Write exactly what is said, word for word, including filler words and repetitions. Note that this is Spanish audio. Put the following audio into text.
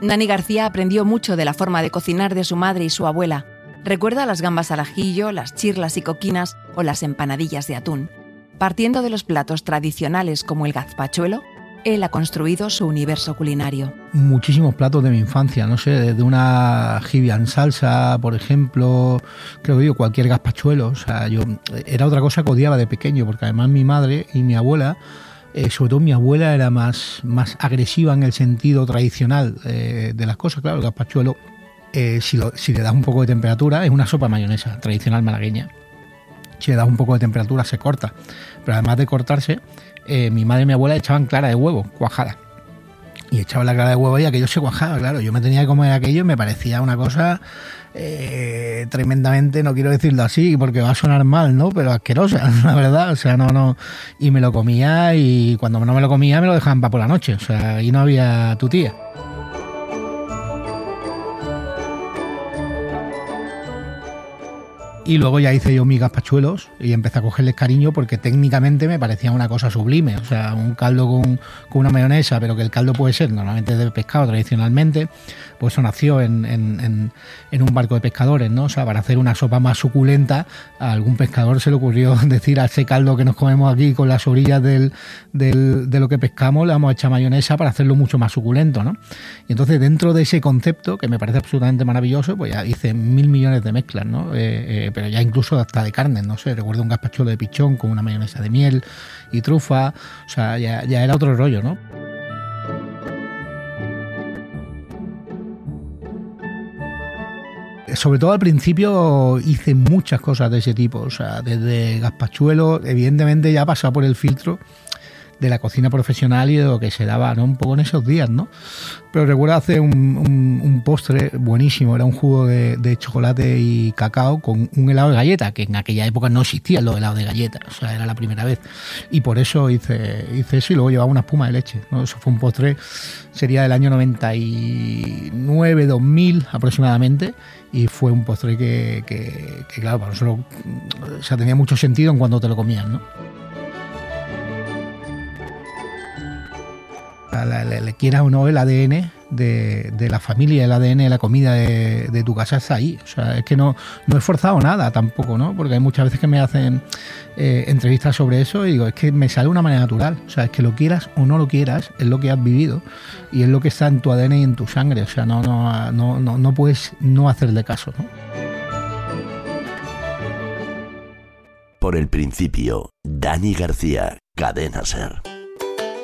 Dani García aprendió mucho de la forma de cocinar de su madre y su abuela. Recuerda las gambas al ajillo, las chirlas y coquinas o las empanadillas de atún. Partiendo de los platos tradicionales como el gazpachuelo, él ha construido su universo culinario. Muchísimos platos de mi infancia, no sé, desde una jibia en salsa, por ejemplo, creo que digo, cualquier gazpachuelo. O sea, yo era otra cosa que odiaba de pequeño, porque además mi madre y mi abuela, eh, sobre todo mi abuela, era más, más agresiva en el sentido tradicional eh, de las cosas. Claro, el gazpachuelo, eh, si, lo, si le das un poco de temperatura, es una sopa mayonesa tradicional malagueña. Si le das un poco de temperatura, se corta. Pero además de cortarse, eh, mi madre y mi abuela echaban clara de huevo, cuajada. Y echaban la clara de huevo y aquello se cuajaba, claro. Yo me tenía que comer aquello y me parecía una cosa eh, tremendamente, no quiero decirlo así porque va a sonar mal, ¿no? Pero asquerosa, la verdad. O sea, no, no. Y me lo comía y cuando no me lo comía me lo dejaban para por la noche. O sea, ahí no había tu tía. Y luego ya hice yo mis gazpachuelos y empecé a cogerles cariño porque técnicamente me parecía una cosa sublime. O sea, un caldo con, con una mayonesa, pero que el caldo puede ser normalmente de pescado tradicionalmente, pues eso nació en, en, en, en un barco de pescadores, ¿no? O sea, para hacer una sopa más suculenta, a algún pescador se le ocurrió decir a ese caldo que nos comemos aquí con las orillas del, del, de lo que pescamos, le vamos a echar mayonesa para hacerlo mucho más suculento, ¿no? Y entonces dentro de ese concepto, que me parece absolutamente maravilloso, pues ya hice mil millones de mezclas, ¿no? Eh, eh, pero ya incluso hasta de carne, no sé, recuerdo un gazpachuelo de pichón con una mayonesa de miel y trufa, o sea, ya, ya era otro rollo, ¿no? Sobre todo al principio hice muchas cosas de ese tipo, o sea, desde gazpachuelo, evidentemente ya pasaba por el filtro de la cocina profesional y de lo que se daba, ¿no? Un poco en esos días, ¿no? Pero recuerdo hacer un, un, un postre buenísimo, era un jugo de, de chocolate y cacao con un helado de galleta, que en aquella época no existían los helados de galleta, o sea, era la primera vez. Y por eso hice, hice eso y luego llevaba una espuma de leche, ¿no? Eso fue un postre, sería del año noventa y nueve, dos mil aproximadamente, y fue un postre que, que, que claro, para nosotros, o sea, tenía mucho sentido en cuando te lo comías, ¿no? Le, le quieras o no, el A D N de, de la familia, el A D N de la comida de, de tu casa está ahí. O sea, es que no, no he forzado nada tampoco, ¿no? Porque hay muchas veces que me hacen eh, entrevistas sobre eso y digo, es que me sale de una manera natural. O sea, es que lo quieras o no lo quieras, es lo que has vivido y es lo que está en tu A D N y en tu sangre. O sea, no, no, no, no, no puedes no hacerle caso, ¿no? Por el principio, Dani García, Cadena SER.